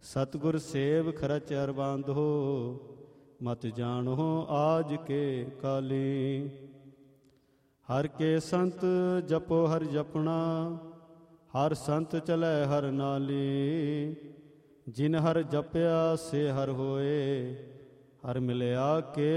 ਸਤਿਗੁਰ ਸੇਵ ਖਰਚ ਅਰਬਾਂਧੋ, ਮਤ ਜਾਣੋ ਆਜ ਕੇ ਕਾਲੀ। ਹਰ ਕੇ ਸੰਤ ਜਪੋ ਹਰ ਜਪਣਾ, ਹਰ ਸੰਤ ਚਲੈ ਹਰ ਨਾਲੀ। ਜਿਨ ਹਰ ਜਪਿਆ ਸੇ ਹਰ ਹੋਏ, ਹਰ ਮਿਲਿਆ ਕੇ